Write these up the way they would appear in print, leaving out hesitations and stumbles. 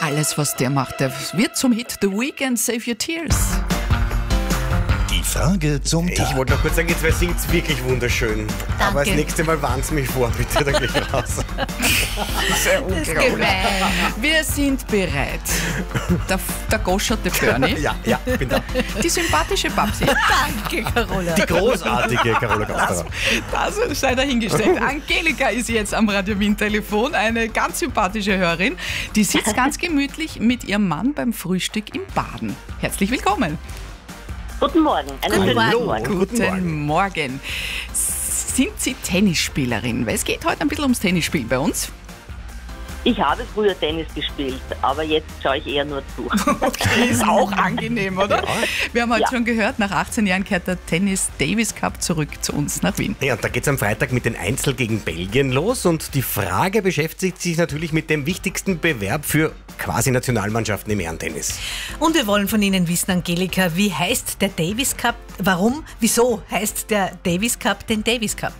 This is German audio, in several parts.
alles, was der macht. Der wird zum Hit The Weeknd, Save Your Tears. Die Frage zum Tag. Ich wollte noch kurz sagen, jetzt singt's wirklich wunderschön. Danke. Aber das nächste Mal warnen Sie mich vor, bitte, dann gehe ich raus. Sehr unglaublich. Wir sind bereit. Der Goscherte Bernie, Ja, bin da. die sympathische Babsi. Danke, Carola. Die großartige Carola Gausterer. Das sei dahingestellt. Angelika ist jetzt am Radio Wien Telefon, eine ganz sympathische Hörerin. Die sitzt ganz gemütlich mit ihrem Mann beim Frühstück im Baden. Herzlich willkommen. Guten Morgen. Guten Morgen. Guten Morgen. Sind Sie Tennisspielerin? Weil es geht heute ein bisschen ums Tennisspiel bei uns. Ich habe früher Tennis gespielt, aber jetzt schaue ich eher nur zu. Okay, ist auch angenehm, oder? Ja. Wir haben heute Ja. schon gehört, nach 18 Jahren kehrt der Tennis Davis Cup zurück zu uns nach Wien. Ja, und da geht's am Freitag mit den Einzel gegen Belgien los und die Frage beschäftigt sich natürlich mit dem wichtigsten Bewerb für quasi Nationalmannschaften im Herrentennis. Und wir wollen von Ihnen wissen, Angelika, wie heißt der Davis Cup? Warum, wieso heißt der Davis Cup den Davis Cup?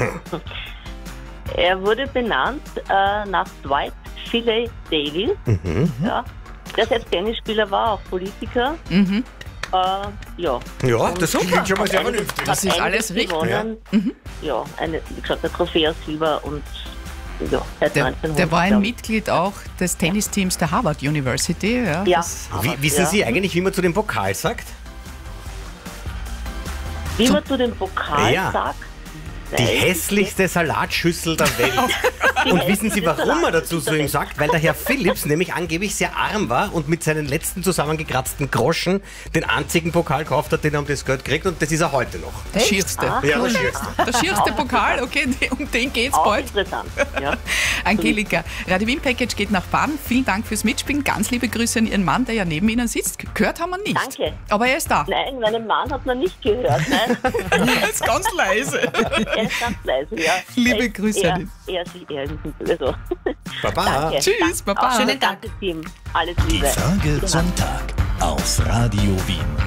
Er wurde benannt nach Dwight Philly Davis, ja, der selbst Tennisspieler war, auch Politiker. Ja. Ja, das klingt schon mal sehr vernünftig. Das ist alles richtig. Gewonnen. Ja, wie gesagt, der Trophäe aus Silber und ja, seit Der 1900. war ein ja. Mitglied auch des Tennisteams der Harvard University. Ja, Ja, Wissen ja. Sie eigentlich, wie man zu dem Pokal sagt? Wie man zu dem Pokal Ja. sagt, Die weiß ich hässlichste Salatschüssel der Welt. Und wissen Sie, warum er dazu so ihm sagt? Weil der Herr Phillips nämlich angeblich sehr arm war und mit seinen letzten zusammengekratzten Groschen den einzigen Pokal gekauft hat, den er um das Geld kriegt, und das ist er heute noch. der schierste. Ah. Ja, das schierste. Der schierste Pokal, okay, um den geht's Auch bald. interessant. Ja. Angelika, Radio Wien Package geht nach Baden. Vielen Dank fürs Mitspielen. Ganz liebe Grüße an Ihren Mann, der ja neben Ihnen sitzt. Gehört haben wir nicht. Danke. Aber er ist da. Nein, meinen Mann hat man nicht gehört. Nein, Er ist ganz leise. er ist ganz leise. Ja. Liebe Er ist Grüße eher- an ihn. Er also. Baba. Danke. Tschüss, Baba. Auch Schönen Dank. Danke, Team. Alles Die Liebe. Frage zum Tag auf Radio Wien.